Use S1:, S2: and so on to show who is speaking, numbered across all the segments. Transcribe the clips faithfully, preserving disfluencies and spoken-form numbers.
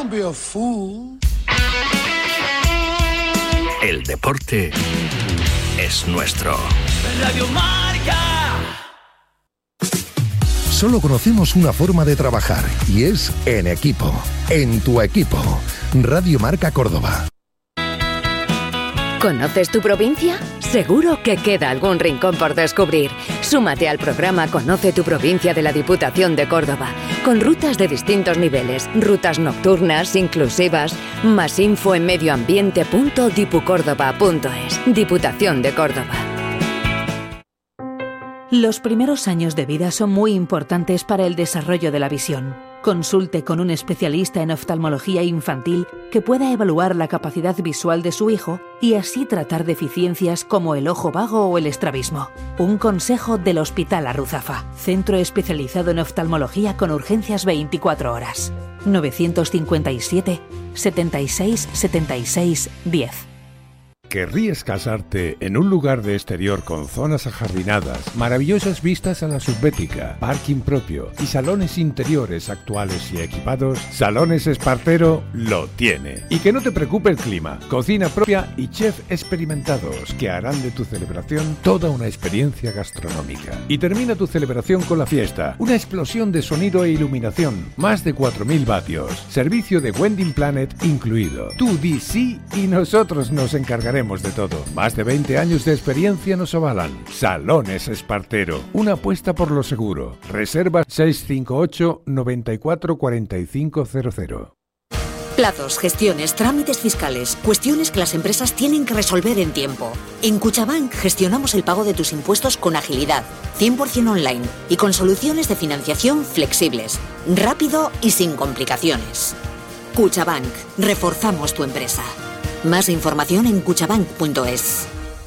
S1: Don't be a fool.
S2: El deporte es nuestro.
S3: Radio Marca.
S4: Solo conocemos una forma de trabajar y es en equipo. En tu equipo. Radio Marca Córdoba.
S5: ¿Conoces tu provincia? Seguro que queda algún rincón por descubrir. Súmate al programa Conoce tu provincia de la Diputación de Córdoba, con rutas de distintos niveles, rutas nocturnas, inclusivas. Más info en medioambiente punto dipucórdoba punto es. Diputación de Córdoba.
S6: Los primeros años de vida son muy importantes para el desarrollo de la visión. Consulte con un especialista en oftalmología infantil que pueda evaluar la capacidad visual de su hijo y así tratar deficiencias como el ojo vago o el estrabismo. Un consejo del Hospital Arruzafa, centro especializado en oftalmología con urgencias veinticuatro horas. novecientos cincuenta y siete, setenta y seis, setenta y seis, diez.
S7: ¿Querrías casarte en un lugar de exterior con zonas ajardinadas, maravillosas vistas a la subbética, parking propio y salones interiores actuales y equipados? Salones Espartero lo tiene. Y que no te preocupe el clima, cocina propia y chef experimentados que harán de tu celebración toda una experiencia gastronómica. Y termina tu celebración con la fiesta, una explosión de sonido e iluminación, más de cuatro mil vatios, servicio de Wedding Planet incluido. Tú di sí y nosotros nos encargaremos de todo. Más de veinte años de experiencia nos avalan. Salones Espartero, una apuesta por lo seguro. Reserva seis cinco ocho, noventa y cuatro, cuarenta y cinco cero cero.
S8: Plazos, gestiones, trámites fiscales, cuestiones que las empresas tienen que resolver en tiempo. En Cuchabank gestionamos el pago de tus impuestos con agilidad, cien por ciento online y con soluciones de financiación flexibles, rápido y sin complicaciones. Cuchabank, reforzamos tu empresa. Más información en cuchabank punto es.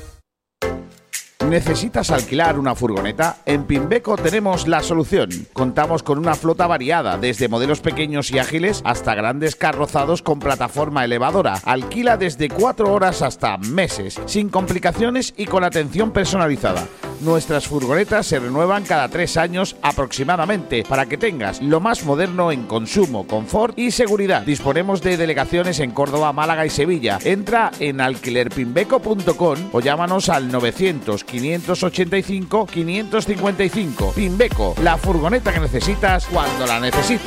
S9: ¿Necesitas alquilar una furgoneta? En Pimbeco tenemos la solución. Contamos con una flota variada, desde modelos pequeños y ágiles hasta grandes carrozados con plataforma elevadora. Alquila desde cuatro horas hasta meses, sin complicaciones y con atención personalizada. Nuestras furgonetas se renuevan cada tres años aproximadamente para que tengas lo más moderno en consumo, confort y seguridad. Disponemos de delegaciones en Córdoba, Málaga y Sevilla. Entra en alquiler pimbeco punto com o llámanos al novecientos, quinientos ochenta y cinco, quinientos cincuenta y cinco. Pimbeco, la furgoneta que necesitas cuando la necesitas.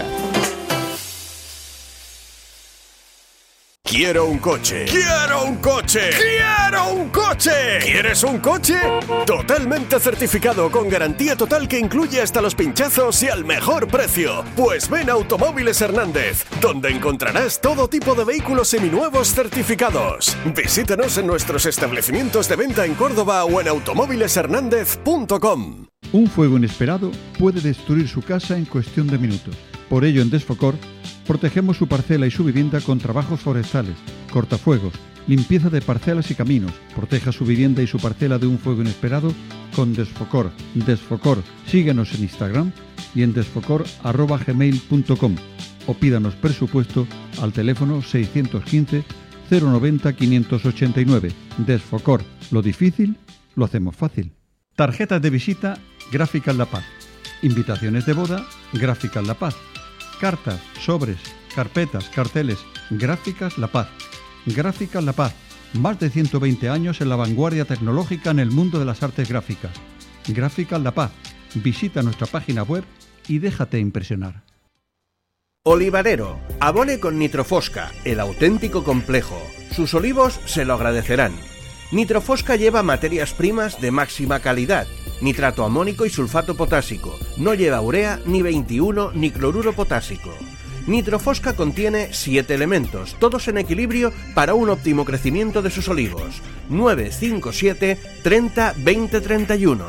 S10: Quiero un coche. ¡Quiero un coche! ¡Quiero un coche! ¿Quieres un coche? Totalmente certificado, con garantía total que incluye hasta los pinchazos y al mejor precio. Pues ven a Automóviles Hernández, donde encontrarás todo tipo de vehículos seminuevos certificados. Visítanos en nuestros establecimientos de venta en Córdoba o en automóviles hernández punto com.
S11: Un fuego inesperado puede destruir su casa en cuestión de minutos. Por ello, en Desfocor, protegemos su parcela y su vivienda con trabajos forestales, cortafuegos, limpieza de parcelas y caminos. Proteja su vivienda y su parcela de un fuego inesperado con Desfocor. Desfocor. Síguenos en Instagram y en desfocor arroba gmail punto com o pídanos presupuesto al teléfono seiscientos quince, cero noventa, quinientos ochenta y nueve. Desfocor. Lo difícil, lo hacemos fácil. Tarjetas de visita Gráficas La Paz. Invitaciones de boda Gráficas La Paz. Cartas, sobres, carpetas, carteles, Gráficas La Paz. Gráficas La Paz, más de ciento veinte años en la vanguardia tecnológica en el mundo de las artes gráficas. Gráficas La Paz, visita nuestra página web y déjate impresionar.
S12: Olivarero, abone con Nitrofosca, el auténtico complejo. Sus olivos se lo agradecerán. Nitrofosca lleva materias primas de máxima calidad, nitrato amónico y sulfato potásico. No lleva urea, ni veintiuno, ni cloruro potásico. Nitrofosca contiene siete elementos, todos en equilibrio para un óptimo crecimiento de sus olivos. nueve cinco siete, treinta, veinte, treinta y uno.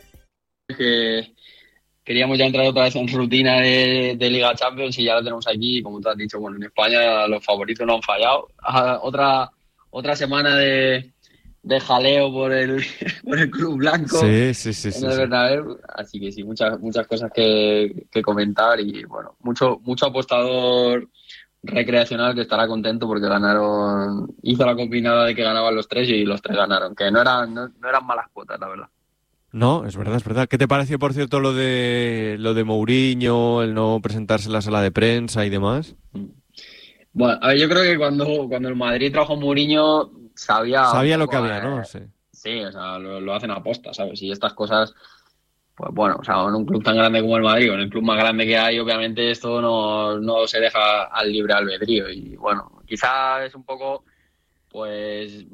S13: Que queríamos ya entrar otra vez en rutina de, de Liga Champions y ya lo tenemos aquí. Como tú has dicho, bueno, en España los favoritos no han fallado. Ah, otra, otra semana de... de jaleo por el por el Club Blanco
S14: sí, sí, sí,
S13: en
S14: sí,
S13: el
S14: sí.
S13: Bernabéu, así que sí, muchas muchas cosas que, que comentar y bueno, mucho mucho apostador recreacional que estará contento porque ganaron, hizo la combinada de que ganaban los tres y los tres ganaron, que no eran no, no eran malas cuotas, la verdad.
S14: No, es verdad, es verdad. ¿Qué te pareció, por cierto, lo de lo de Mourinho, el no presentarse en la sala de prensa y demás?
S13: Bueno, a ver, yo creo que cuando, cuando el Madrid trajo a Mourinho sabía...
S14: Sabía lo que
S13: eh,
S14: había, ¿no? Sí,
S13: sí, o sea, lo, lo hacen a posta, ¿sabes? Y estas cosas, pues bueno, o sea, en un club tan grande como el Madrid, o en el club más grande que hay, obviamente esto no, no se deja al libre albedrío. Y bueno, quizás es un poco, pues...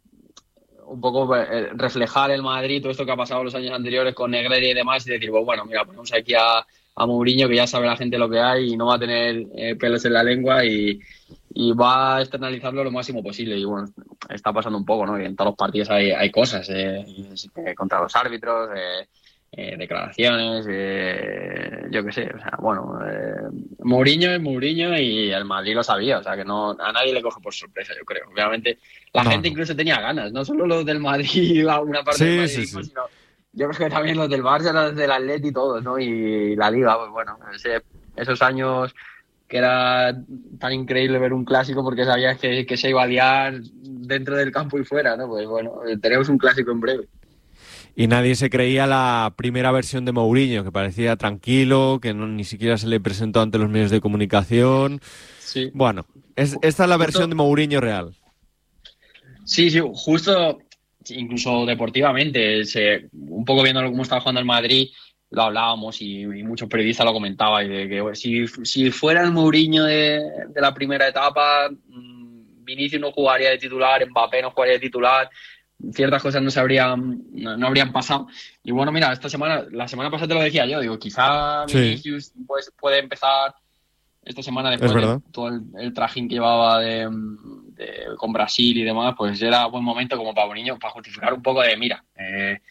S13: un poco eh, reflejar el Madrid, todo esto que ha pasado los años anteriores con Negreira y demás, y decir, pues bueno, mira, ponemos aquí a, a Mourinho, que ya sabe la gente lo que hay y no va a tener eh, pelos en la lengua y, y va a externalizarlo lo máximo posible. Y bueno, está pasando un poco, ¿no? Y en todos los partidos hay, hay cosas eh, eh, contra los árbitros, eh, eh, declaraciones, eh, yo qué sé, o sea, bueno, eh, Mourinho es Mourinho y el Madrid lo sabía, o sea, que no a nadie le coge por sorpresa, yo creo. Obviamente la
S14: no,
S13: gente
S14: no.
S13: incluso tenía ganas, no solo los del Madrid, una parte
S14: Sí,
S13: del
S14: sí,
S13: madridismo,
S14: sí.
S13: sino yo creo que también los del Barça, los del Atleti y todos, ¿no? Y la Liga, pues bueno, ese, esos años que era tan increíble ver un clásico porque sabías que, que se iba a liar dentro del campo y fuera, ¿no? Pues bueno, tenemos un clásico en breve.
S14: Y nadie se creía la primera versión de Mourinho, que parecía tranquilo, que no, ni siquiera se le presentó ante los medios de comunicación.
S13: Sí.
S14: Bueno, es, esta es la
S13: Justo-
S14: versión de Mourinho real.
S13: Sí, sí, justo, incluso deportivamente, se, un poco viendo cómo estaba jugando el Madrid, lo hablábamos y, y muchos periodistas lo comentaban, y de que bueno, si, si fuera el Mourinho de, de la primera etapa, mmm, Vinicius no jugaría de titular, Mbappé no jugaría de titular, ciertas cosas no se habrían, no, no habrían pasado. Y bueno, mira, esta semana, la semana pasada te lo decía yo, digo, quizá
S14: Sí.
S13: Vinicius pues, puede empezar esta semana después
S14: Es
S13: de
S14: verdad.
S13: todo el, el trajín que llevaba de, de- con Brasil y demás, pues era buen momento como para Mourinho, para justificar un poco de, mira, eh,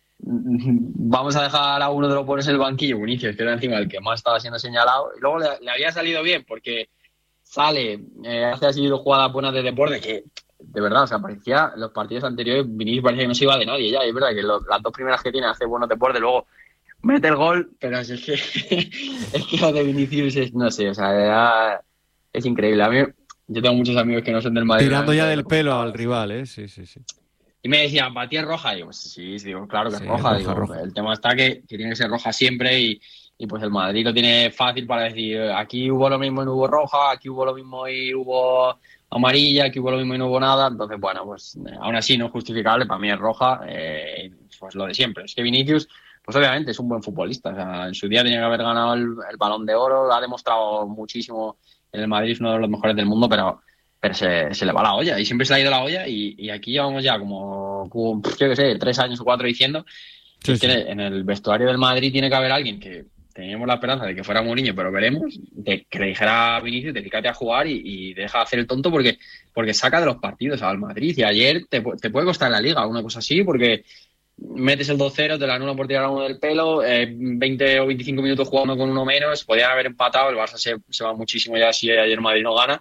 S13: vamos a dejar a uno de los buenos en el banquillo, Vinicius, que era encima el que más estaba siendo señalado, y luego le, le había salido bien porque sale, eh, hace así dos jugadas buenas de deporte que, de verdad, o sea, parecía, los partidos anteriores, Vinicius parecía que no se iba de nadie ya, y es verdad que lo- las dos primeras que tiene hace buenos deportes, luego mete el gol, pero es que, es que lo de Vinicius es, no sé, o sea, era- es increíble. A mí, yo tengo muchos amigos que no son del Madrid.
S14: Tirando ya
S13: realmente,
S14: del
S13: lo
S14: pelo
S13: comentaban.
S14: al rival, ¿eh? Sí, sí, sí.
S13: Y me decían, ¿para ti es roja? Y digo, sí, sí, digo, claro que
S14: Sí,
S13: es roja.
S14: roja,
S13: Digo,
S14: roja.
S13: El tema está que, que tiene que ser roja siempre y, y pues el Madrid lo tiene fácil para decir, aquí hubo lo mismo y no hubo roja, aquí hubo lo mismo y hubo amarilla, aquí hubo lo mismo y no hubo nada. Entonces, bueno, pues eh, aún así no es justificable, para mí es roja, eh, pues lo de siempre. Es que Vinicius, pues obviamente es un buen futbolista. O sea, en su día tenía que haber ganado el, el Balón de Oro, ha demostrado muchísimo en el Madrid, es uno de los mejores del mundo, pero pero se, se le va la olla y siempre se le ha ido la olla y, y aquí llevamos ya como, como, yo qué sé, tres años o cuatro diciendo
S14: Sí,
S13: que
S14: sí.
S13: en el vestuario del Madrid tiene que haber alguien que teníamos la esperanza de que fuera Mourinho, pero veremos, de que le dijera a Vinicius, dedícate a jugar y, y deja de hacer el tonto porque, porque saca de los partidos al Madrid y ayer te, pu- te puede costar la liga, una cosa así, porque metes el dos cero, te la anulan por tirar a uno del pelo, eh, veinte o veinticinco minutos jugando con uno menos, podían haber empatado, el Barça se, se va muchísimo ya si ayer Madrid no gana.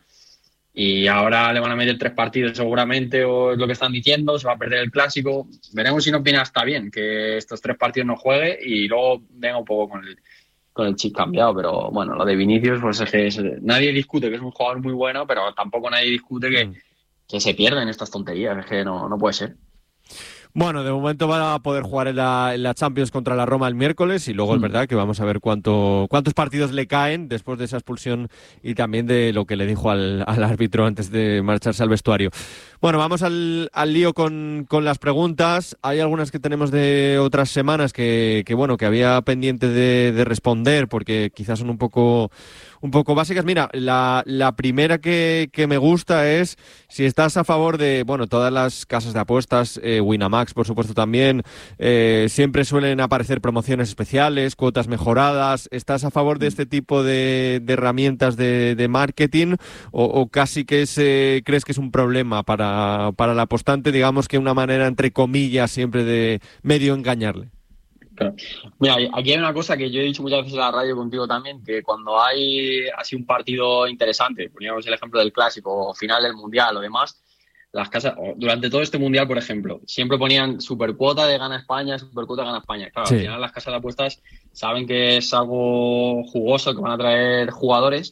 S13: Y ahora le van a meter tres partidos seguramente, o es lo que están diciendo, se va a perder el clásico. Veremos si no opina está bien que estos tres partidos no juegue y luego venga un poco con el, con el chip cambiado. Pero bueno, lo de Vinicius, pues es que es- nadie discute que es un jugador muy bueno, pero tampoco nadie discute que, que se pierden estas tonterías. Es que no, no puede ser.
S14: Bueno, de momento van a poder jugar en la, en la Champions contra la Roma el miércoles y luego es verdad que vamos a ver cuánto, cuántos partidos le caen después de esa expulsión y también de lo que le dijo al, al árbitro antes de marcharse al vestuario. Bueno, vamos al, al lío con, con las preguntas. Hay algunas que tenemos de otras semanas que, que bueno, que había pendiente de, de responder porque quizás son un poco, un poco básicas. Mira, la, la primera que, que me gusta es si estás a favor de, bueno, todas las casas de apuestas, eh, Winamax, por supuesto también, eh, siempre suelen aparecer promociones especiales, cuotas mejoradas. ¿Estás a favor de este tipo de, de herramientas de, de marketing o, o casi que es, eh, crees que es un problema para, para el apostante, digamos que una manera, entre comillas, siempre de medio engañarle?
S13: Claro. Mira, aquí hay una cosa que yo he dicho muchas veces en la radio contigo también, que cuando hay así un partido interesante, poníamos el ejemplo del clásico o final del mundial o demás, las casas, o durante todo este mundial, por ejemplo, siempre ponían supercuota de gana España, supercuota de gana España. Claro,
S14: Sí.
S13: al final las casas de apuestas saben que es algo jugoso, que van a traer jugadores,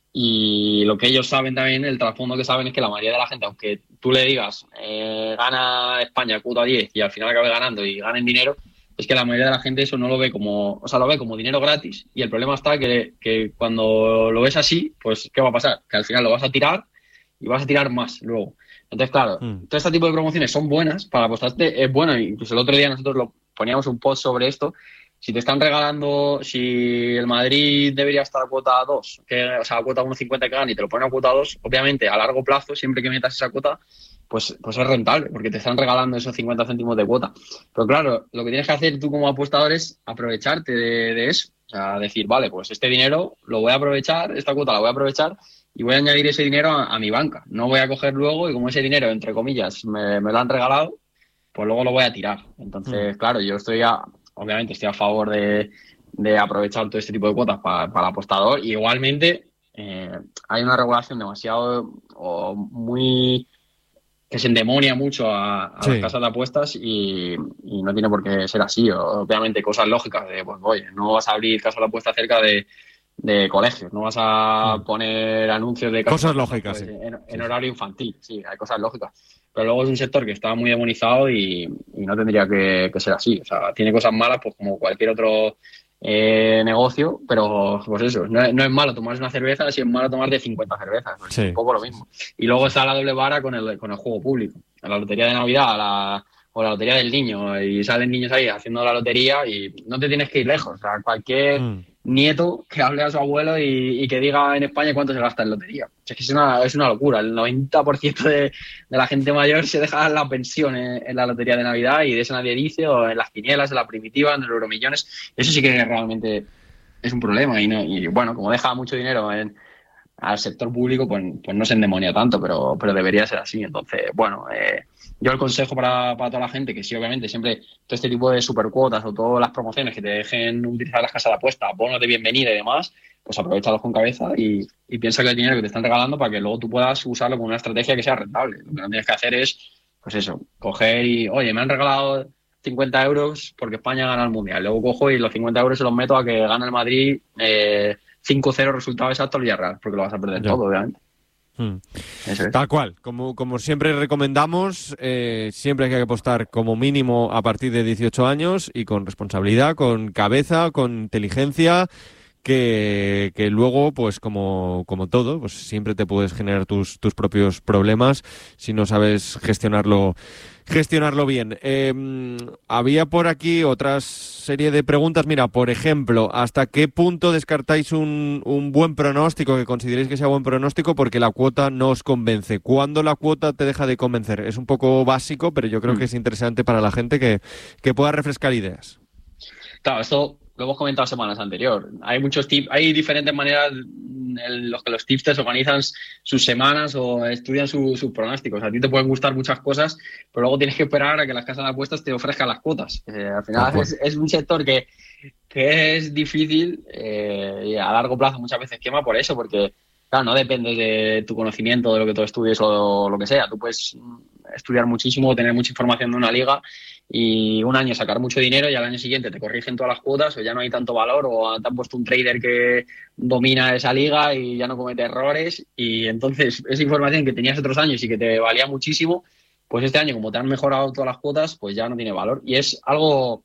S13: y lo que ellos saben también, el trasfondo que saben es que la mayoría de la gente, aunque tú le digas eh, gana España cuota diez y al final acabe ganando y ganen dinero, es que la mayoría de la gente eso no lo ve como, o sea, lo ve como dinero gratis, y el problema está que, que cuando lo ves así, pues ¿qué va a pasar? Que al final lo vas a tirar y vas a tirar más luego. Entonces, claro, mm. todo este tipo de promociones son buenas para apostarte, es bueno, incluso el otro día nosotros lo poníamos un post sobre esto. Si te están regalando, si el Madrid debería estar a cuota dos, que, o sea, a cuota uno cincuenta que gana y te lo ponen a cuota dos, obviamente a largo plazo, siempre que metas esa cuota, pues, pues es rentable, porque te están regalando esos cincuenta céntimos de cuota. Pero claro, lo que tienes que hacer tú como apostador es aprovecharte de, de eso. O sea, decir, vale, pues este dinero lo voy a aprovechar, esta cuota la voy a aprovechar y voy a añadir ese dinero a, a mi banca. No voy a coger luego y como ese dinero, entre comillas, me, me lo han regalado, pues luego lo voy a tirar. Entonces, mm. claro, yo estoy a... Obviamente estoy a favor de, de aprovechar todo este tipo de cuotas para, para el apostador. Y igualmente eh, hay una regulación demasiado o muy que se endemonia mucho a, a sí. las casas de apuestas y, y no tiene por qué ser así. Obviamente cosas lógicas de, pues oye, no vas a abrir casas de apuestas cerca de, de colegios, no vas a mm. poner anuncios de
S14: casas cosas lógicas
S13: pues,
S14: sí.
S13: en, en sí. horario infantil. Sí, hay cosas lógicas. Pero luego es un sector que está muy demonizado y, y no tendría que, que ser así. O sea, tiene cosas malas pues como cualquier otro eh, negocio, pero pues eso, no, no es malo tomarse una cerveza, si es malo tomarte cincuenta cervezas. Pues sí. Es un poco lo mismo. Y luego está la doble vara con el, con el juego público. La lotería de Navidad la, o la lotería del niño, y salen niños ahí haciendo la lotería y no te tienes que ir lejos. O sea, cualquier mm. nieto que hable a su abuelo y, y que diga en España cuánto se gasta en lotería. Es que es una, es una locura. El noventa por ciento de, de la gente mayor se deja la pensión en, en la lotería de Navidad y de eso nadie dice, o en las quinielas, en la primitiva, en el Euromillones. Eso sí que realmente es un problema. Y, no, y bueno, como deja mucho dinero en, al sector público, pues, pues no se endemonia tanto, pero, pero debería ser así. Entonces, bueno, eh, yo el consejo para, para toda la gente, que sí, obviamente, siempre todo este tipo de supercuotas o todas las promociones que te dejen utilizar las casas de apuesta, bonos de bienvenida y demás, pues aprovéchalos con cabeza y, y piensa que el dinero que te están regalando para que luego tú puedas usarlo con una estrategia que sea rentable. Lo que no tienes que hacer es, pues eso, coger y, oye, me han regalado cincuenta euros porque España gana el Mundial. Luego cojo y los cincuenta euros se los meto a que gane el Madrid eh, cinco cero resultado exacto al Villarreal, porque lo vas a perder ya. todo, obviamente.
S14: Hmm. Eso es. Tal cual, como, como siempre recomendamos, eh, siempre hay que apostar como mínimo a partir de dieciocho años y con responsabilidad, con cabeza, con inteligencia, que, que luego, pues como, como todo, pues siempre te puedes generar tus, tus propios problemas si no sabes gestionarlo gestionarlo bien. Eh, había por aquí otra serie de preguntas. Mira, por ejemplo, ¿hasta qué punto descartáis un, un buen pronóstico, que consideréis que sea buen pronóstico porque la cuota no os convence? ¿Cuándo la cuota te deja de convencer? Es un poco básico, pero yo creo mm. que es interesante para la gente que, que pueda refrescar ideas.
S13: Claro, esto lo hemos comentado semanas anteriores. Hay muchos tips, hay diferentes maneras en los que los tipsters organizan sus semanas o estudian sus su pronósticos. A ti te pueden gustar muchas cosas, pero luego tienes que esperar a que las casas de apuestas te ofrezcan las cuotas. Eh, al final es, es un sector que, que es difícil eh, y a largo plazo muchas veces quema por eso, porque claro, no depende de tu conocimiento, de lo que tú estudies o lo que sea. Tú puedes estudiar muchísimo, tener mucha información de una liga y un año sacar mucho dinero y al año siguiente te corrigen todas las cuotas o ya no hay tanto valor o te han puesto un trader que domina esa liga y ya no comete errores y entonces esa información que tenías otros años y que te valía muchísimo, pues este año como te han mejorado todas las cuotas, pues ya no tiene valor. Y es algo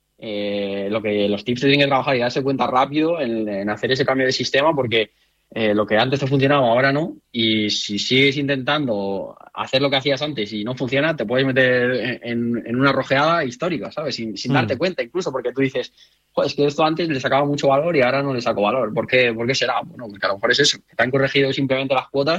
S13: eh, lo que los tips tienen que trabajar y darse cuenta rápido en, en hacer ese cambio de sistema, porque Eh, lo que antes te funcionaba ahora no, y si sigues intentando hacer lo que hacías antes y no funciona, te puedes meter en, en una rojeada histórica, ¿sabes? Sin, sin mm. darte cuenta incluso, porque tú dices, joder, es que esto antes le sacaba mucho valor y ahora no le saco valor. ¿Por qué, ¿Por qué será? Bueno, porque a lo mejor es eso, que te han corregido simplemente las cuotas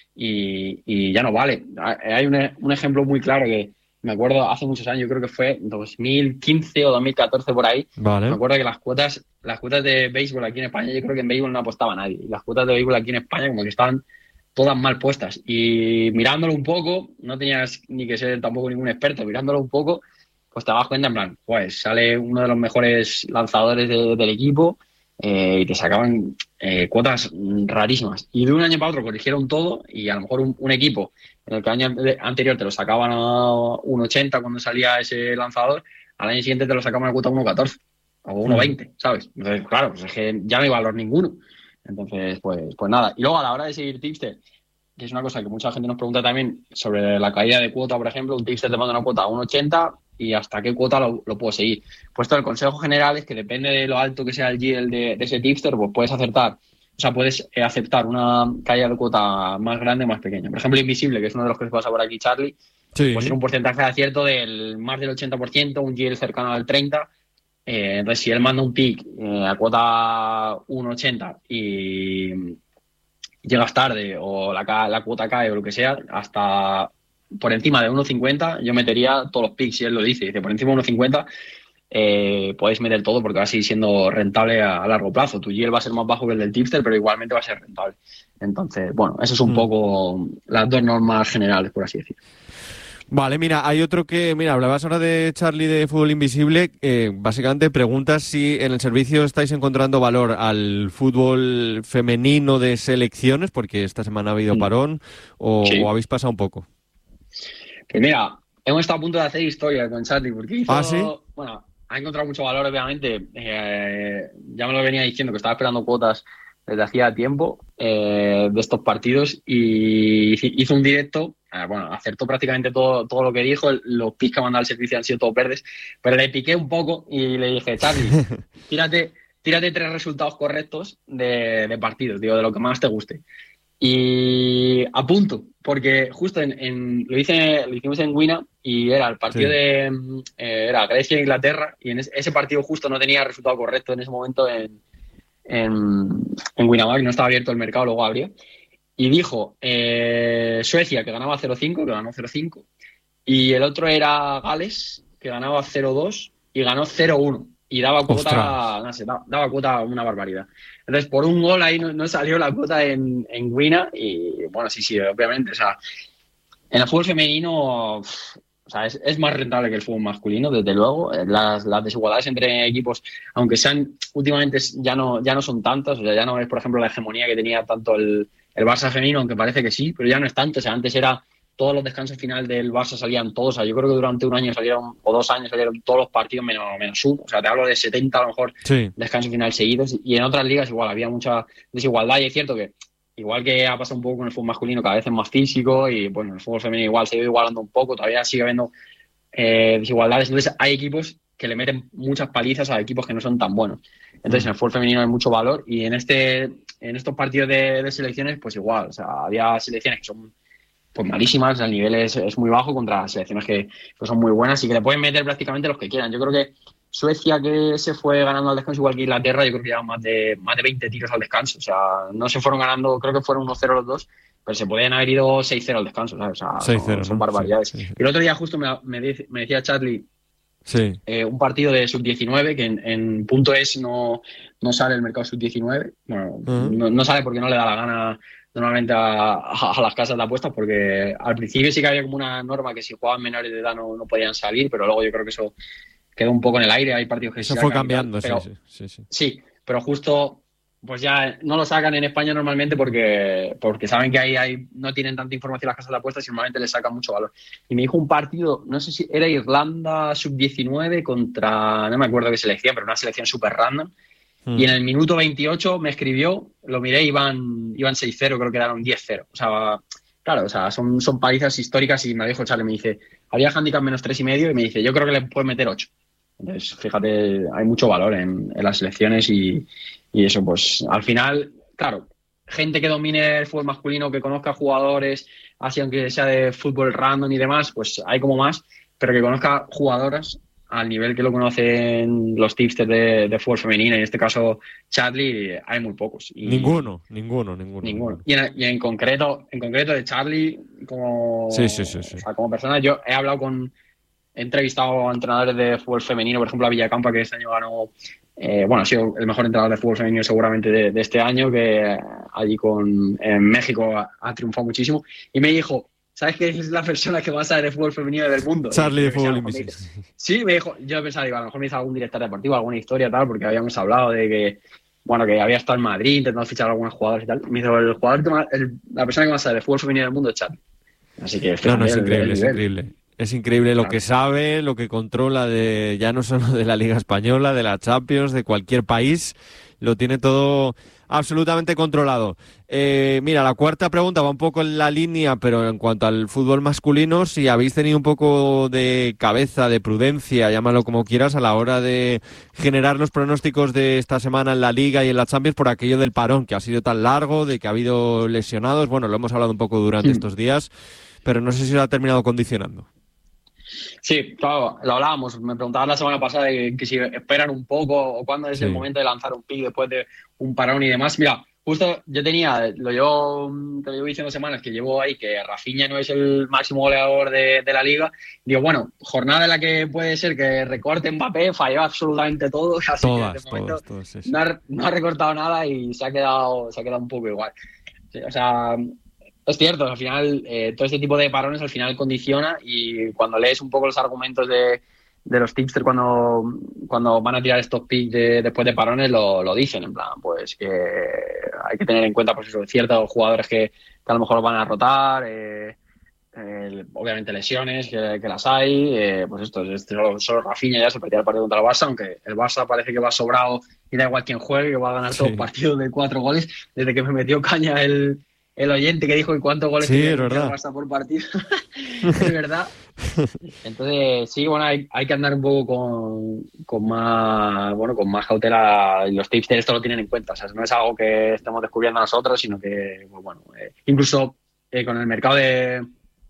S13: y, y ya no vale. Hay un, un ejemplo muy claro que me acuerdo hace muchos años, yo creo que fue dos mil quince o dos mil catorce por ahí. Vale. Me acuerdo que las cuotas las cuotas de béisbol aquí en España, yo creo que en béisbol no apostaba nadie. Y las cuotas de béisbol aquí en España como que estaban todas mal puestas. Y mirándolo un poco, no tenías ni que ser tampoco ningún experto, mirándolo un poco, pues te das cuenta en plan, pues sale uno de los mejores lanzadores de, del equipo eh, y te sacaban eh, cuotas rarísimas. Y de un año para otro corrigieron todo y a lo mejor un, un equipo en el que el año anterior te lo sacaban a uno ochenta cuando salía ese lanzador, al año siguiente te lo sacaban a cuota uno catorce o uno veinte, ¿sabes? Entonces, claro, pues es que ya no hay valor ninguno. Entonces, pues, pues nada. Y luego a la hora de seguir tipster, que es una cosa que mucha gente nos pregunta también sobre la caída de cuota, por ejemplo, un tipster te manda una cuota a uno ochenta y hasta qué cuota lo, lo puedo seguir. Puesto el consejo general es que depende de lo alto que sea el yield de, de ese tipster, pues puedes acertar, o sea, puedes eh, aceptar una caída de cuota más grande o más pequeña. Por ejemplo, Invisible, que es uno de los que se pasa por aquí, Charlie,
S14: sí.
S13: Pues tiene un porcentaje de acierto del más del ochenta por ciento, un yield cercano al treinta por ciento. Eh, entonces, si él manda un pick eh, a cuota uno ochenta y llegas tarde o la, la cuota cae o lo que sea, hasta por encima de uno cincuenta yo metería todos los picks, si él lo dice. Dice, por encima de uno cincuenta eh, podéis meter todo porque va a seguir siendo rentable a, a largo plazo. Tu yield va a ser más bajo que el del tipster, pero igualmente va a ser rentable. Entonces, bueno, eso es un mm. poco las dos normas generales, por así decirlo.
S14: Vale, mira, hay otro que, mira, hablabas ahora de Charlie de Fútbol Invisible, eh, básicamente preguntas si en el servicio estáis encontrando valor al fútbol femenino de selecciones, porque esta semana ha habido parón, o, sí. o habéis pasado un poco.
S13: Pues mira, hemos estado a punto de hacer historia con Charlie, porque hizo,
S14: ¿Ah, sí?
S13: bueno, ha encontrado mucho valor, obviamente, eh, ya me lo venía diciendo que estaba esperando cuotas desde hacía tiempo eh, de estos partidos y hizo un directo. Eh, bueno, acertó prácticamente todo, todo lo que dijo. Los picks que ha mandado al servicio han sido todos verdes, pero le piqué un poco y le dije, Charlie, tírate, tírate tres resultados correctos de, de partidos, digo, de lo que más te guste. Y a punto, porque justo en, en lo hice, lo hicimos en Wina y era el partido sí. de eh, era Grecia e Inglaterra, y en ese, ese partido justo no tenía resultado correcto en ese momento en en, en Winamax, no estaba abierto el mercado, luego abría. Y dijo eh, Suecia, que ganaba cero cinco, que ganó cero cinco. Y el otro era Gales, que ganaba cero dos y ganó cero uno. Y daba cuota, no sé, daba, daba cuota una barbaridad. Entonces, por un gol ahí no, no salió la cuota en, en Wina. Y bueno, sí, sí, obviamente. O sea, en el fútbol femenino, o sea, es, es más rentable que el fútbol masculino, desde luego. Las, las desigualdades entre equipos, aunque sean últimamente ya no, ya no son tantas. O sea, ya no es, por ejemplo, la hegemonía que tenía tanto el El Barça femenino, aunque parece que sí, pero ya no es tanto. O sea, antes era todos los descansos final del Barça salían todos. O sea, yo creo que durante un año salieron, o dos años salieron todos los partidos menos, menos uno. O sea, te hablo de setenta a lo mejor sí. descansos final seguidos. Y en otras ligas igual, había mucha desigualdad. Y es cierto que, igual que ha pasado un poco con el fútbol masculino, cada vez es más físico. Y bueno, el fútbol femenino igual se ha ido igualando un poco. Todavía sigue habiendo eh, desigualdades. Entonces hay equipos que le meten muchas palizas a equipos que no son tan buenos. Entonces en el fútbol femenino hay mucho valor, y en este en estos partidos de, de selecciones pues igual, o sea, había selecciones que son pues malísimas, el nivel es, es muy bajo contra selecciones que, que son muy buenas y que le pueden meter prácticamente los que quieran. Yo creo que Suecia, que se fue ganando al descanso igual que Inglaterra, yo creo que llevan más de más de veinte tiros al descanso, o sea, no se fueron ganando, creo que fueron uno cero los dos, pero se podían haber ido seis cero al descanso, ¿sabes? O sea, son, son barbaridades. Sí, sí. Y el otro día justo me, me, dice, me decía Charlie, sí. Eh, un partido de sub diecinueve que en, en punto es no, no sale el mercado sub diecinueve. Bueno, uh-huh. no, no sale porque no le da la gana normalmente a, a, a las casas de apuestas, porque al principio sí que había como una norma que si jugaban menores de edad no, no podían salir, pero luego yo creo que eso quedó un poco en el aire. Hay partidos que
S14: eso
S13: se
S14: fue cambiando,
S13: pero,
S14: sí, sí, sí.
S13: Sí, pero justo pues ya no lo sacan en España normalmente porque porque saben que ahí hay, no tienen tanta información las casas de apuestas y normalmente les sacan mucho valor. Y me dijo un partido, no sé si era Irlanda sub diecinueve contra, no me acuerdo qué selección, pero una selección súper random. Mm. Y en el minuto veintiocho me escribió, lo miré, iban, iban seis cero, creo que eran diez cero. O sea, claro, o sea, son, son palizas históricas. Y me dijo Charlie, me dice, había handicap menos tres y medio, y me dice, yo creo que le puedes meter ocho. Entonces, fíjate, hay mucho valor en, en las selecciones y, y eso, pues, al final, claro, gente que domine el fútbol masculino, que conozca jugadores, así aunque sea de fútbol random y demás, pues hay como más, pero que conozca jugadoras al nivel que lo conocen los tipsters de, de fútbol femenino, en este caso Charlie, hay muy pocos. Y,
S14: ninguno, ninguno, ninguno.
S13: Ninguno. Y en, y en concreto, en concreto de Charlie, como,
S14: sí, sí, sí, sí.
S13: O sea, como persona, yo he hablado con... He entrevistado a entrenadores de fútbol femenino, por ejemplo a Villacampa, que este año ganó, eh, bueno, ha sido el mejor entrenador de fútbol femenino seguramente de, de este año, que allí con, en México ha, ha triunfado muchísimo. Y me dijo, ¿sabes qué es la persona que más sabe de fútbol femenino del mundo?
S14: Charlie de fútbol
S13: invisible. Sí, me dijo, yo pensaba, digo, a lo mejor me hizo algún director deportivo, alguna historia tal, porque habíamos hablado de que, bueno, que había estado en Madrid intentando fichar a algunos jugadores y tal. Me dijo, el jugador, el, la persona que más sabe de fútbol femenino del mundo es Charlie. Así que...
S14: No, no, es increíble, es increíble. Es increíble lo que sabe, lo que controla, de ya no solo de la Liga Española, de la Champions, de cualquier país. Lo tiene todo absolutamente controlado. Eh, mira, la cuarta pregunta va un poco en la línea, pero en cuanto al fútbol masculino, si habéis tenido un poco de cabeza, de prudencia, llámalo como quieras, a la hora de generar los pronósticos de esta semana en la Liga y en la Champions por aquello del parón, que ha sido tan largo, de que ha habido lesionados. Bueno, lo hemos hablado un poco durante sí. estos días, pero no sé si lo ha terminado condicionando.
S13: Sí, claro, lo hablábamos. Me preguntaban la semana pasada de que si esperan un poco o cuándo es sí. el momento de lanzar un pick después de un parón y demás. Mira, justo yo tenía, lo llevo, te lo llevo diciendo semanas que llevo ahí que Rafinha no es el máximo goleador de, de la Liga. Digo, bueno, jornada en la que puede ser que recorte Mbappé, falló absolutamente todo, así todas, que de momento todas, todas, sí, sí. No, ha, no ha recortado nada y se ha quedado, se ha quedado un poco igual. Sí, o sea... Es cierto, al final eh, todo este tipo de parones al final condiciona y cuando lees un poco los argumentos de, de los tipsters cuando, cuando van a tirar estos picks de, después de parones lo, lo dicen, en plan, pues que hay que tener en cuenta pues eso, ciertos jugadores que, que a lo mejor van a rotar, eh, eh, obviamente lesiones, que, que las hay, eh, pues esto, es solo, solo Rafinha ya se perdió el partido contra el Barça, aunque el Barça parece que va sobrado y da igual quién juegue, que va a ganar sí. todos los partidos de cuatro goles, desde que me metió caña el... El oyente que dijo que cuántos goles
S14: sí,
S13: tenía
S14: el
S13: Barça por partido. Es verdad. Entonces, sí, bueno, hay, hay que andar un poco con, con más bueno, con más cautela. Los tipsters esto lo tienen en cuenta. O sea, no es algo que estemos descubriendo nosotros, sino que, pues, bueno, eh, incluso eh, con el mercado de,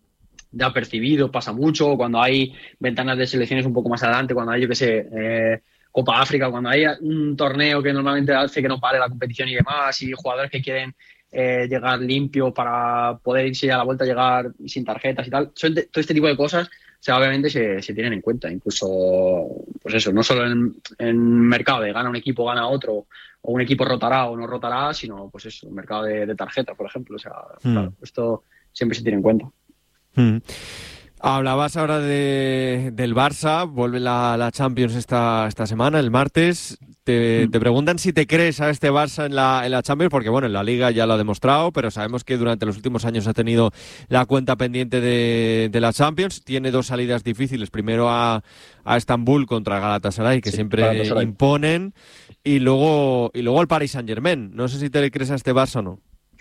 S13: de apercibidos pasa mucho. Cuando hay ventanas de selecciones un poco más adelante, cuando hay, yo qué sé, eh, Copa África, cuando hay un torneo que normalmente hace que no pare la competición y demás, y jugadores que quieren Eh, llegar limpio para poder irse a la vuelta, llegar sin tarjetas y tal. Todo este tipo de cosas, o sea, obviamente se, se tienen en cuenta. Incluso, pues eso, no solo en, en mercado de gana un equipo, gana otro, o un equipo rotará o no rotará, sino, pues eso, el mercado de, de tarjetas, por ejemplo. O sea, mm. claro, esto siempre se tiene en cuenta.
S14: Mm. Hablabas ahora de, del Barça, vuelve la, la Champions esta, esta semana, el martes. Te, te preguntan si te crees a este Barça en la, en la Champions, porque bueno, en la Liga ya lo ha demostrado, pero sabemos que durante los últimos años ha tenido la cuenta pendiente de, de la Champions. Tiene dos salidas difíciles, primero a, a Estambul contra Galatasaray, que sí, siempre Galatasaray. imponen, y luego, y luego al Paris Saint-Germain. No sé si te crees a este Barça o no.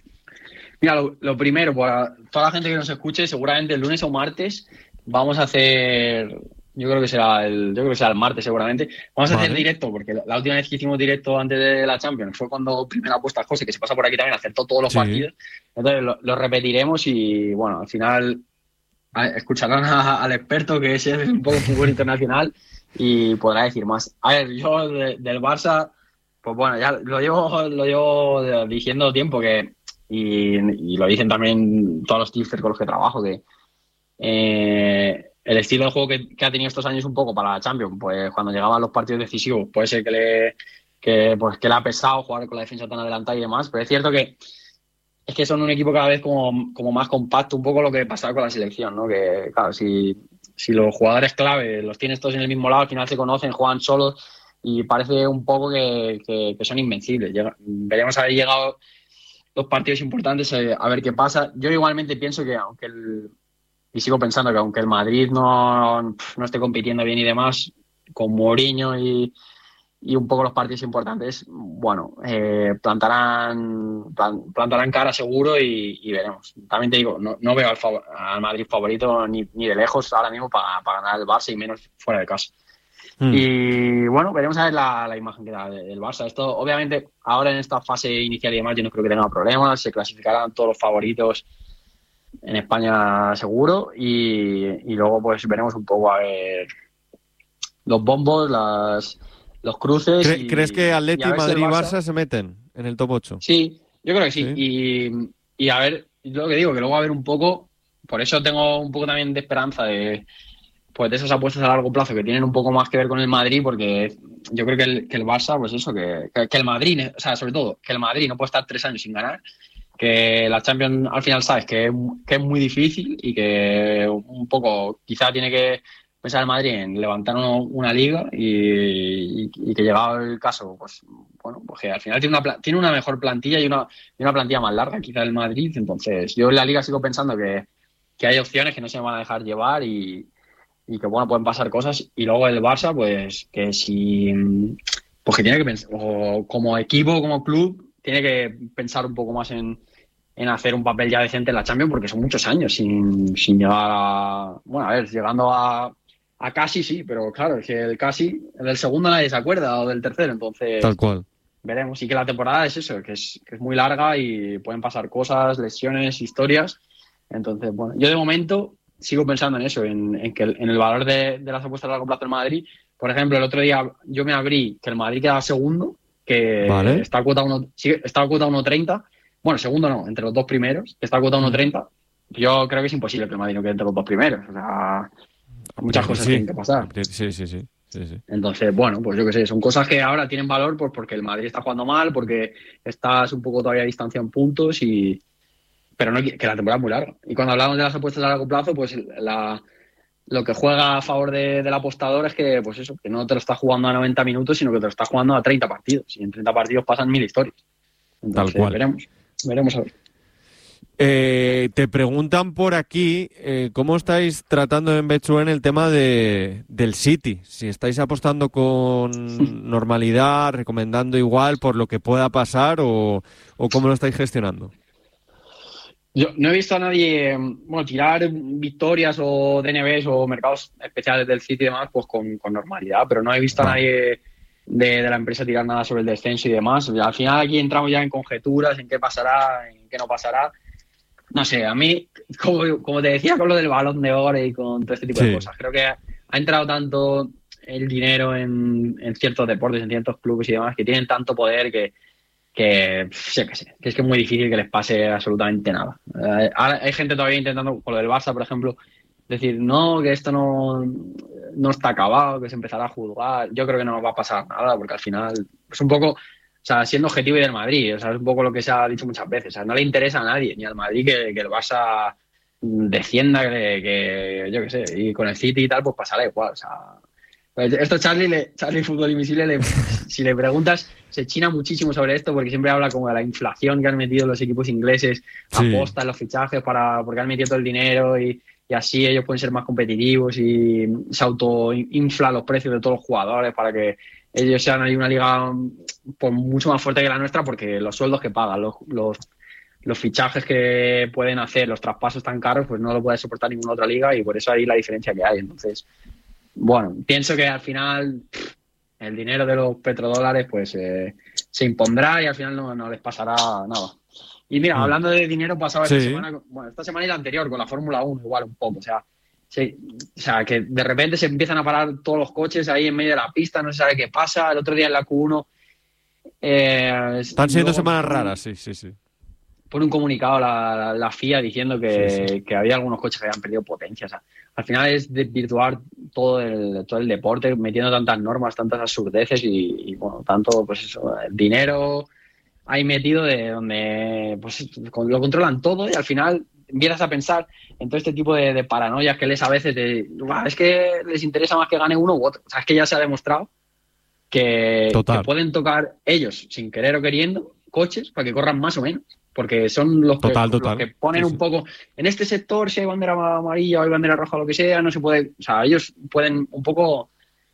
S13: Mira, lo, lo primero, para toda la gente que nos escuche, seguramente el lunes o martes vamos a hacer... Yo creo que será el, yo creo que será el martes seguramente. Vamos a vale. hacer directo, porque la, la última vez que hicimos directo antes de la Champions fue cuando primera apuesta José, que se pasa por aquí también, acertó todos los sí. partidos. Entonces lo, lo repetiremos y bueno, al final a, escucharán a, al experto que es un poco fútbol internacional y podrá decir más. A ver, yo de, del Barça, pues bueno, ya lo llevo, lo llevo diciendo tiempo que y, y lo dicen también todos los tipsters con los que trabajo que eh, el estilo de juego que, que ha tenido estos años un poco para la Champions, pues cuando llegaban los partidos decisivos puede ser que le que pues que le ha pesado jugar con la defensa tan adelantada y demás, pero es cierto que es que son un equipo cada vez como, como más compacto, un poco lo que pasaba con la selección, ¿no? Que claro, si, si los jugadores clave los tienes todos en el mismo lado, al final se conocen, juegan solos y parece un poco que, que, que son invencibles. Llega, veremos haber llegado los partidos importantes eh, a ver qué pasa. Yo igualmente pienso que aunque el Y sigo pensando que aunque el Madrid no, no esté compitiendo bien y demás, con Mourinho y, y un poco los partidos importantes, bueno, eh, plantarán plan, plantarán cara seguro y, y veremos. También te digo, no, no veo al, favor, al Madrid favorito ni, ni de lejos ahora mismo para, para ganar el Barça y menos fuera de casa. Mm. Y bueno, veremos a ver la, la imagen que da del Barça. Esto, obviamente, ahora en esta fase inicial y demás, yo no creo que tenga problemas, se clasificarán todos los favoritos en España seguro y, y luego pues veremos un poco a ver los bombos, las, los cruces.
S14: ¿Cre-
S13: y,
S14: ¿Crees que Atleti, Madrid y
S13: Barça...
S14: Barça se meten en el top ocho?
S13: Sí, yo creo que sí,
S14: sí.
S13: Y, y a ver, lo que digo, que luego va a haber un poco, por eso tengo un poco también de esperanza de pues de esas apuestas a largo plazo que tienen un poco más que ver con el Madrid, porque yo creo que el, que el Barça, pues eso, que, que, que el Madrid, o sea, sobre todo, que el Madrid no puede estar tres años sin ganar, que la Champions al final sabes que, que es muy difícil y que un poco quizá tiene que pensar el Madrid en levantar uno, una liga y, y, y que llegado el caso, pues bueno, pues que al final tiene una, tiene una mejor plantilla y una, y una plantilla más larga quizá el Madrid. Entonces yo en la liga sigo pensando que, que hay opciones que no se van a dejar llevar y, y que bueno, pueden pasar cosas. Y luego el Barça, pues que si pues que tiene que pensar, o como equipo, como club, tiene que pensar un poco más en, en hacer un papel ya decente en la Champions, porque son muchos años sin, sin llegar a... Bueno, a ver, llegando a, a casi sí, pero claro, es que el casi, del segundo nadie se acuerda, o del tercero, entonces...
S14: Tal cual.
S13: Veremos. Y que la temporada es eso, que es, que es muy larga y pueden pasar cosas, lesiones, historias. Entonces, bueno, yo de momento sigo pensando en eso, en, en que el, en el valor de, de las apuestas a largo plazo del Madrid. Por ejemplo, el otro día yo me abrí que el Madrid queda segundo, que
S14: vale.
S13: está a cuota uno, sí, está a cuota uno treinta. Bueno, segundo no, entre los dos primeros, que está a cuota uno treinta. Yo creo que es imposible que el Madrid no quede entre los dos primeros. O sea, muchas cosas
S14: sí.
S13: tienen que pasar.
S14: Sí, sí, sí. Sí, sí.
S13: Entonces, bueno, pues yo qué sé, son cosas que ahora tienen valor pues porque el Madrid está jugando mal, porque estás un poco todavía distanciado en puntos, y pero no que la temporada es muy larga. Y cuando hablamos de las apuestas a largo plazo, pues la, lo que juega a favor de, del apostador es que, pues eso, que no te lo estás jugando a noventa minutos, sino que te lo estás jugando a treinta partidos. Y en treinta partidos pasan mil historias. Entonces,
S14: tal cual.
S13: veremos, veremos a ver.
S14: Eh, te preguntan por aquí eh, cómo estáis tratando en Betsuén el tema de, del City, si estáis apostando con normalidad, recomendando igual por lo que pueda pasar, o, o cómo lo estáis gestionando.
S13: Yo no he visto a nadie, bueno, tirar victorias o D N Bs o mercados especiales del City y demás pues con, con normalidad, pero no he visto a nadie de, de la empresa tirar nada sobre el descenso y demás. Al final aquí entramos ya en conjeturas, en qué pasará, en qué no pasará. No sé, a mí, como, como te decía con lo del Balón de Oro y con todo este tipo sí. de cosas, creo que ha entrado tanto el dinero en, en ciertos deportes, en ciertos clubes y demás, que tienen tanto poder que, que sé que sé, que es que es muy difícil que les pase absolutamente nada. Eh, hay gente todavía intentando, con lo del Barça, por ejemplo, decir, no, que esto no, no está acabado, que se empezará a juzgar. Yo creo que no nos va a pasar nada, porque al final es un poco... O sea, siendo objetivo y del Madrid, o sea, es un poco lo que se ha dicho muchas veces. O sea, no le interesa a nadie, ni al Madrid que, que el Barça descienda, que, que yo qué sé, y con el City y tal, pues pasará igual. O sea, esto Charlie, le, Charlie Fútbol Invisible, le, si le preguntas, se china muchísimo sobre esto, porque siempre habla como de la inflación que han metido los equipos ingleses, sí. apostan los fichajes para porque han metido todo el dinero y, y así ellos pueden ser más competitivos y se autoinfla los precios de todos los jugadores para que ellos sean ahí una liga pues, mucho más fuerte que la nuestra, porque los sueldos que pagan, los, los, los fichajes que pueden hacer, los traspasos tan caros, pues no lo puede soportar ninguna otra liga, y por eso ahí la diferencia que hay. Entonces, bueno, pienso que al final pff, el dinero de los petrodólares pues eh, se impondrá y al final no, no les pasará nada. Y mira, mm. hablando de dinero, pasaba sí. esta semana, bueno, esta semana y la anterior con la Fórmula uno igual un poco, o sea, sí, o sea, que de repente se empiezan a parar todos los coches ahí en medio de la pista, no se sabe qué pasa. El otro día en la Q uno... Eh,
S14: Están siendo semanas raras, sí, sí, sí.
S13: Pone un comunicado la, la, la F I A diciendo que, sí, sí. que había algunos coches que habían perdido potencia. O sea, al final es desvirtuar todo el, todo el deporte, metiendo tantas normas, tantas absurdeces y, y bueno, tanto, pues eso, el dinero ahí metido de donde pues lo controlan todo, y al final empiezas a pensar en todo este tipo de, de paranoias que les a veces de, es que les interesa más que gane uno u otro. O sea, es que ya se ha demostrado que, que pueden tocar ellos, sin querer o queriendo, coches para que corran más o menos, porque son los que,
S14: total,
S13: los
S14: total.
S13: que ponen sí, un poco en este sector, si hay bandera amarilla o hay bandera roja o lo que sea, no se puede, o sea, ellos pueden un poco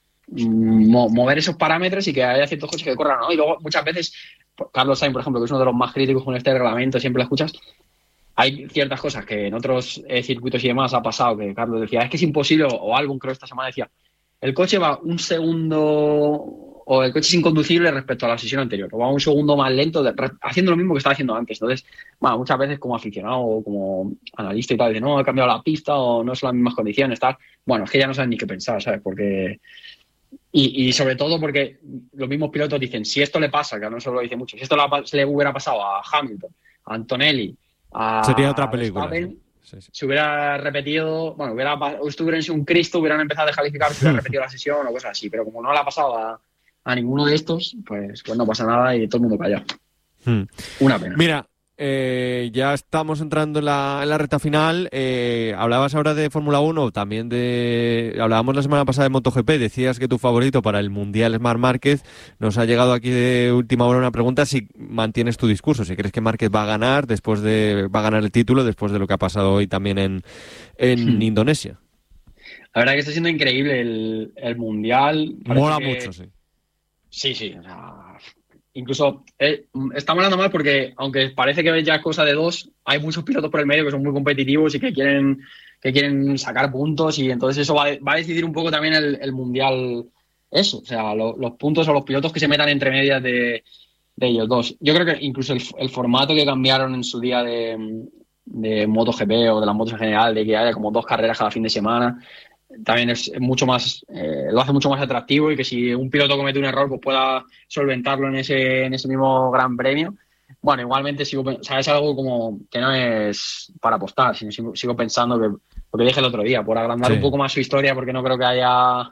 S13: mo mover esos parámetros y que haya ciertos coches que corran, ¿no? Y luego muchas veces Carlos Sainz, por ejemplo, que es uno de los más críticos con este reglamento, siempre lo escuchas. Hay ciertas cosas que en otros eh, circuitos y demás ha pasado, que Carlos decía, es que es imposible, o Albon creo esta semana decía, el coche va un segundo, o el coche es inconducible respecto a la sesión anterior, o va un segundo más lento, de, haciendo lo mismo que estaba haciendo antes. Entonces, bueno, muchas veces como aficionado o como analista y tal, dice, no, he cambiado la pista o no son las mismas condiciones, tal. Bueno, es que ya no saben ni qué pensar, ¿sabes? Porque... Y, y sobre todo porque los mismos pilotos dicen, si esto le pasa, que no solo lo dice mucho, si esto se le hubiera pasado a Hamilton, a Antonelli, a
S14: sería otra película.
S13: Verstappen,
S14: sí. Sí, sí.
S13: Se hubiera repetido, bueno, hubiera, estuvieran sido un Cristo, hubieran empezado a descalificar, se hubiera repetido la sesión o cosas así, pero como no le ha pasado a, a ninguno de estos, pues, pues no pasa nada y todo el mundo callado.
S14: Hmm.
S13: Una pena.
S14: Mira, eh, ya estamos entrando en la, en la recta final. Eh, hablabas ahora de Fórmula uno, también de... Hablábamos la semana pasada de MotoGP, decías que tu favorito para el Mundial es Marc Márquez. Nos ha llegado aquí de última hora una pregunta si mantienes tu discurso, si crees que Márquez va a ganar después de va a ganar el título después de lo que ha pasado hoy también en, en hmm. Indonesia.
S13: La verdad que está siendo increíble el, el Mundial.
S14: Mola
S13: que...
S14: mucho, sí.
S13: Sí, sí, o sea... incluso eh, estamos hablando mal porque, aunque parece que ya es cosa de dos, hay muchos pilotos por el medio que son muy competitivos y que quieren, que quieren sacar puntos, y entonces eso va, va a decidir un poco también el, el mundial, eso, o sea, lo, los puntos o los pilotos que se metan entre medias de, de ellos dos. Yo creo que incluso el, el formato que cambiaron en su día de, de MotoGP o de las motos en general, de que haya como dos carreras cada fin de semana, también es mucho más, eh, lo hace mucho más atractivo, y que si un piloto comete un error pues pueda solventarlo en ese, en ese mismo gran premio. Bueno, igualmente sigo, o sea, es algo como que no es para apostar, sino sigo, sigo pensando que, lo que dije el otro día, por agrandar sí. un poco más su historia, porque no creo que haya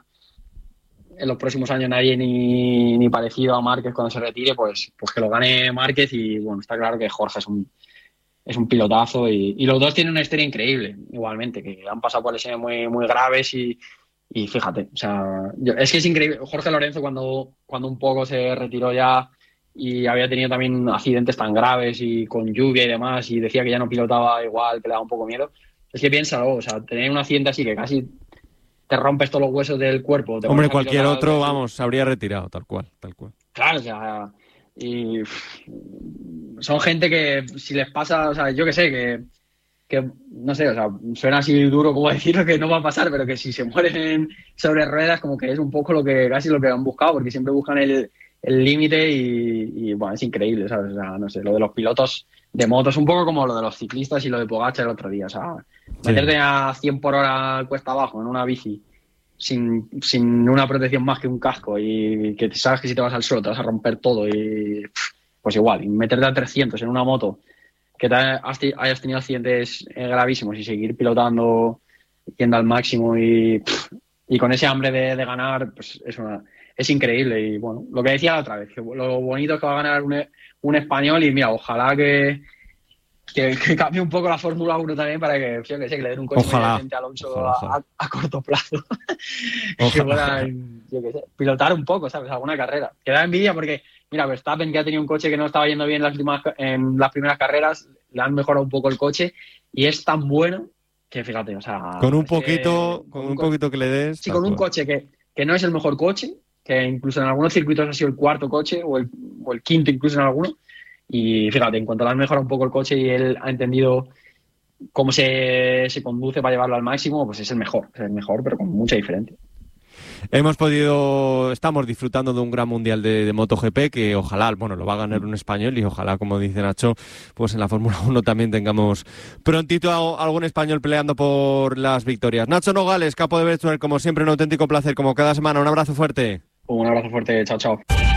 S13: en los próximos años nadie ni, ni parecido a Márquez cuando se retire, pues, pues que lo gane Márquez. Y bueno, está claro que Jorge es un es un pilotazo, y, y los dos tienen una historia increíble, igualmente, que han pasado por lesiones muy, muy graves, y, y fíjate, o sea, yo, es que es increíble. Jorge Lorenzo, cuando, cuando un poco se retiró ya y había tenido también accidentes tan graves y con lluvia y demás, y decía que ya no pilotaba igual, que le daba un poco miedo, es que piénsalo, o sea, tener un accidente así que casi te rompes todos los huesos del cuerpo.
S14: Hombre, cualquier otro, vamos, se habría retirado, tal cual, tal cual.
S13: Claro, o sea, y son gente que si les pasa, o sea, yo que sé, que, que no sé, o sea, suena así duro como decirlo, que no va a pasar, pero que si se mueren sobre ruedas, como que es un poco lo que casi lo que han buscado, porque siempre buscan el el límite, y, y bueno, es increíble, ¿sabes? O sea, no sé, lo de los pilotos de motos, un poco como lo de los ciclistas y lo de Pogačar el otro día, o sea, sí. meterte a cien por hora cuesta abajo en una bici sin, sin una protección más que un casco, y que sabes que si te vas al suelo te vas a romper todo, y pues igual, y meterte a trescientos en una moto que te has, hayas tenido accidentes gravísimos, y seguir pilotando yendo al máximo, y, y con ese hambre de, de ganar, pues es una... es increíble. Y bueno, lo que decía la otra vez, que lo bonito es que va a ganar un, un español, y mira, ojalá que, que, que cambie un poco la Fórmula uno también, para que, yo que sé, que le den un coche a Alonso ojalá, ojalá. A, a corto plazo. Que puedan, yo que sé, pilotar un poco, ¿sabes? Alguna carrera. Que da envidia porque, mira, Verstappen, que ha tenido un coche que no estaba yendo bien en las, últimas, en las primeras carreras, le han mejorado un poco el coche, y es tan bueno que, fíjate, o sea...
S14: Con un poquito, que, con un, un poquito que le des...
S13: Sí, con un coche que, que no es el mejor coche, que incluso en algunos circuitos ha sido el cuarto coche, o el, o el quinto incluso en alguno, y fíjate, en cuanto le han mejorado un poco el coche y él ha entendido cómo se, se conduce para llevarlo al máximo, pues es el mejor, es el mejor, pero con mucha diferencia.
S14: Hemos podido, estamos disfrutando de un gran mundial de, de MotoGP, que ojalá, bueno, lo va a ganar un español, y ojalá, como dice Nacho, pues en la Fórmula uno también tengamos prontito a algún español peleando por las victorias. Nacho Nogales, capo de Virtual, como siempre, un auténtico placer, como cada semana. Un abrazo fuerte.
S13: Un abrazo fuerte, chao, chao.